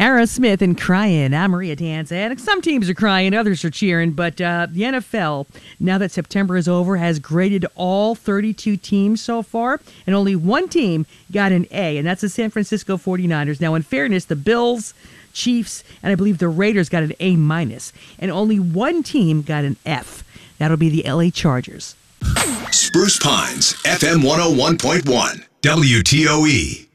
Aerosmith and Crying. I'm Maria Tanzan. Some teams are crying, others are cheering, but the NFL, now that September is over, has graded all 32 teams so far, and only one team got an A, and that's the San Francisco 49ers. Now, in fairness, the Bills, Chiefs, and I believe the Raiders got an A-, and only one team got an F. That'll be the LA Chargers. Spruce Pines, FM 101.1, WTOE.